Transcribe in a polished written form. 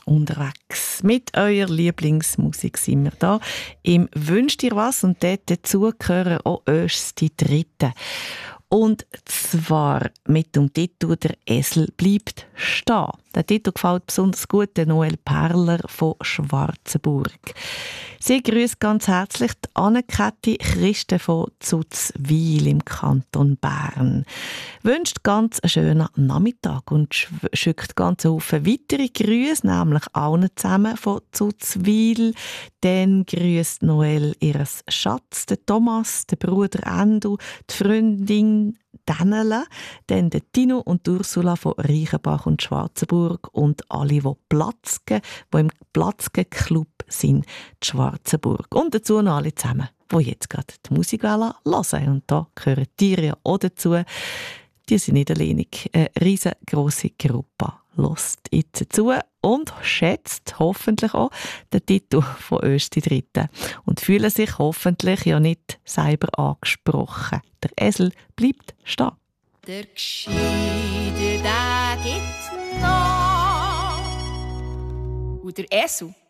unterwegs. Mit eurer Lieblingsmusik sind wir da. Im «Wünsch dir was» und dort dazu gehören auch erst die Dritten. Und zwar mit dem Titel «Der Esel bleibt stehen». Der Titel gefällt besonders gut der Noel Perler von Schwarzenburg. Sie grüßt ganz herzlich die Anne-Käthi Christen von Zutzwil im Kanton Bern. Wünscht ganz einen schönen Nachmittag und schickt ganz viele weitere Grüße, nämlich allen zusammen von Zutzwil. Dann grüßt Noel ihres Schatz, den Thomas, den Bruder Endo, die Freundin Dänele, dann der Tino und Ursula von Reichenbach und Schwarzenburg und alle, die Platzgen, die im Platzgen-Club sind, die Schwarzenburg. Und dazu noch alle zusammen, die jetzt gerade die Musik hören. Und da gehören die ja auch dazu. Die sind nicht alleinig. Eine riesengroße Gruppe hört jetzt zu und schätzt hoffentlich auch den Titel von «Östi Dritte» und fühlen sich hoffentlich ja nicht selber angesprochen. Der Esel bleibt stehen. Der Gescheide, der gibt noch. Und der Esel,